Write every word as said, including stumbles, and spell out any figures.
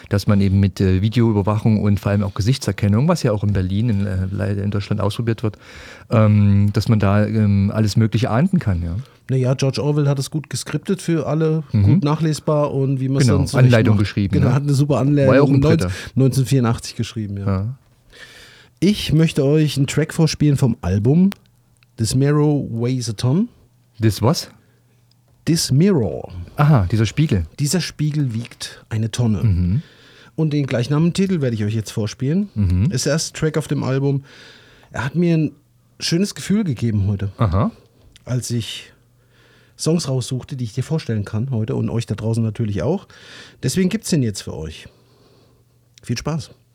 dass man eben mit äh, Videoüberwachung und vor allem auch Gesichtserkennung, was ja auch in Berlin, in, äh, leider in Deutschland ausprobiert wird, ähm, dass man da ähm, alles Mögliche ahnden kann. Ja. Naja, George Orwell hat es gut geskriptet für alle, mhm. gut nachlesbar und wie man es genau, dann so Anleitung geschrieben. Genau, ja. hat eine super Anleitung. War ja auch ein neunzehn, neunzehnhundertvierundachtzig geschrieben, ja. ja. Ich möchte euch einen Track vorspielen vom Album This Mirror Weighs a Ton. This was? This Mirror. Aha, dieser Spiegel. Dieser Spiegel wiegt eine Tonne. Mhm. Und den gleichnamigen Titel werde ich euch jetzt vorspielen. Mhm. Ist der erste Track auf dem Album. Er hat mir ein schönes Gefühl gegeben heute. Aha. Als ich Songs raussuchte, die ich dir vorstellen kann heute und euch da draußen natürlich auch. Deswegen gibt es den jetzt für euch. Viel Spaß.